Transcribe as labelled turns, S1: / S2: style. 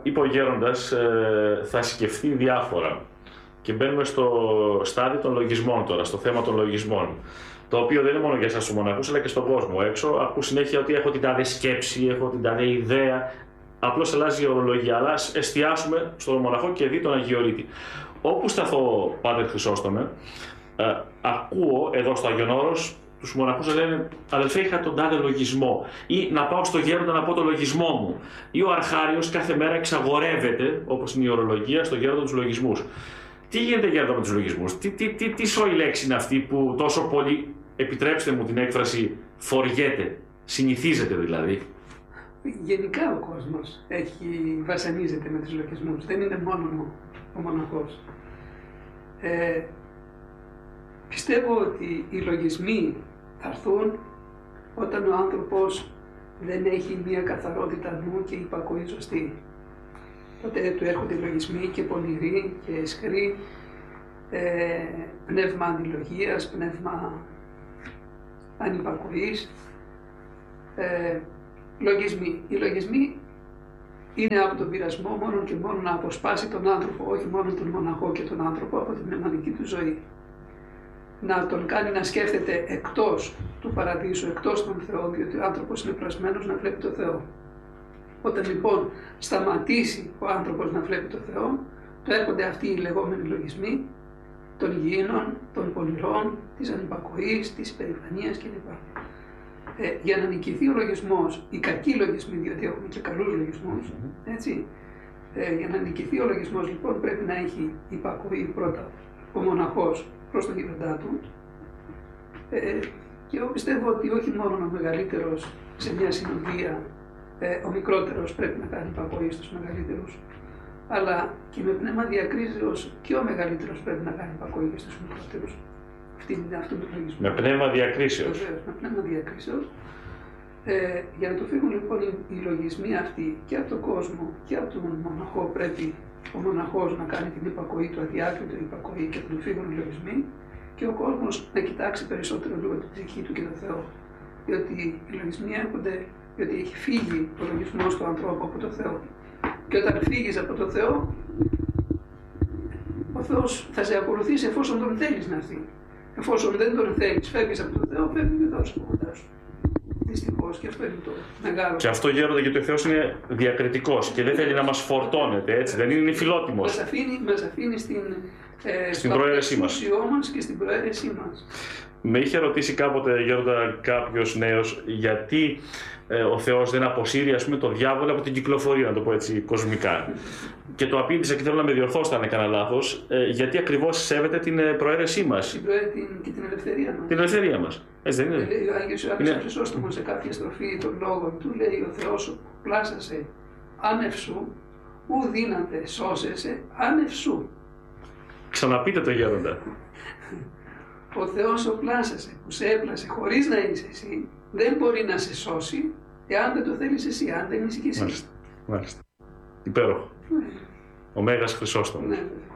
S1: είπε ο Γέροντας, θα σκεφτεί διάφορα. Και μπαίνουμε στο στάδιο των λογισμών τώρα, στο θέμα των λογισμών. Το οποίο δεν είναι μόνο για εσάς τους μοναχούς, αλλά και στον κόσμο έξω. Ακούω συνέχεια ότι έχω την τάδε σκέψη, έχω την τάδε ιδέα. Απλώς αλλάζει η ορολογία, αλλά ας εστιάσουμε στον μοναχό και δει τον Αγιορείτη. Όπου σταθώ, Πάτερ Χρυσόστομε, ακούω εδώ στο Άγιον Όρος τους μοναχούς να λένε «Αδελφέ, είχα τον τάδε λογισμό» ή «Να πάω στο Γέροντα να πω το λογισμό μου» ή ο Αρχάριος κάθε μέρα εξαγορεύεται, όπως είναι η ορολογία, στο Γέροντα τους λογισμούς. Τι γίνεται, Γέροντα, με τους λογισμούς? Τι σόη λέξη είναι αυτή που τόσο πολύ, επιτρέψτε μου την έκφραση, φοριέται, συνηθίζεται δηλαδή?
S2: Γενικά ο κόσμος βασανίζεται με τους λογισμούς, δεν είναι μόνο ο μοναχός. Πιστεύω ότι οι λογισμοί θα έρθουν όταν ο άνθρωπος δεν έχει μια καθαρότητα νου και υπακοή σωστή. Τότε του έρχονται λογισμοί και πονηροί και αισχροί, πνεύμα αντιλογίας, πνεύμα ανυπακοής. Λογισμοί. Οι λογισμοί είναι από τον πειρασμό μόνο και μόνο να αποσπάσει τον άνθρωπο, όχι μόνο τον μοναχό και τον άνθρωπο, από την πνευματική του ζωή. Να τον κάνει να σκέφτεται εκτός του παραδείσου, εκτός των Θεών, διότι ο άνθρωπος είναι πρασμένος να βλέπει το Θεό. Όταν λοιπόν σταματήσει ο άνθρωπος να βλέπει το Θεό, του έρχονται αυτοί οι λεγόμενοι λογισμοί των γήινων, των πονηρών, της ανυπακοής, της υπερηφανίας κλπ. Για να νικηθεί ο λογισμός, οι κακοί λογισμοί, διότι έχουμε και καλούς λογισμούς, έτσι, για να νικηθεί ο λογισμός λοιπόν πρέπει να έχει υπακοή πρώτα ο μοναχός προς τον γέροντά του, και εγώ πιστεύω ότι όχι μόνο ο μεγαλύτερος σε μια συνοδεία, ο μικρότερος πρέπει να κάνει υπακοή στους μεγαλύτερους, αλλά και με πνεύμα διακρίσεως και ο μεγαλύτερος πρέπει να κάνει υπακοή στους μικρότερους. Αυτό το λογισμό.
S1: Με πνεύμα διακρίσεως.
S2: Βεβαίως, με πνεύμα διακρίσεως. Για να το φύγουν λοιπόν οι λογισμοί αυτοί και από τον κόσμο και από τον μοναχό, πρέπει ο μοναχός να κάνει την υπακοή του, αδιάκριτο υπακοή, και να φύγουν οι λογισμοί, και ο κόσμος να κοιτάξει περισσότερο λίγο την ψυχή του και τον Θεό. Διότι οι λογισμοί έρχονται, διότι έχει φύγει ο λογισμός του ανθρώπου από τον Θεό. Και όταν φύγεις από τον Θεό, ο Θεός θα σε ακολουθήσει εφόσον τον θέλεις να έρθει. Εφόσον δεν τον θέλεις, φεύγεις από τον Θεό, φεύγει και ο Θεός από κοντά σου. Δυστυχώς, και αυτό είναι το μεγάλο.
S1: Και αυτό, Γέροντα, γιατί ο Θεός είναι διακριτικός και δεν θέλει να μας φορτώνεται, έτσι, δεν είναι φιλότιμος.
S2: Μας αφήνει
S1: στην προαίρεσή μας.
S2: Και στην προαίρεσή μας.
S1: Με είχε ρωτήσει κάποτε, Γέροντα, κάποιος νέος, γιατί ο Θεός δεν αποσύρει, ας πούμε, το διάβολο από την κυκλοφορία, να το πω έτσι κοσμικά. Και το απήντησα, και θέλω να με διορθώσετε αν έκανα λάθος, γιατί ακριβώς σέβεται την προαίρεσή μας.
S2: Και την ελευθερία μας.
S1: Την ελευθερία μας. Έτσι δεν είναι?
S2: Λέει ο Άγιος Ιωάννης ο Χρυσόστομος σε κάποια στροφή των λόγων του, λέει: ο Θεός πλάσασε άνευ σου, ου δύναται σώσεσαι άνευ σου.
S1: Ξαναπείτε το, Γέροντα.
S2: Ο Θεός ο πλάσασε, που σε έπλασε χωρίς να είσαι εσύ, δεν μπορεί να σε σώσει εάν δεν το θέλεις εσύ, αν δεν είσαι και εσύ.
S1: Μάλιστα. Υπέροχο. Ο Μέγας Χρυσόστομος.
S2: Ναι.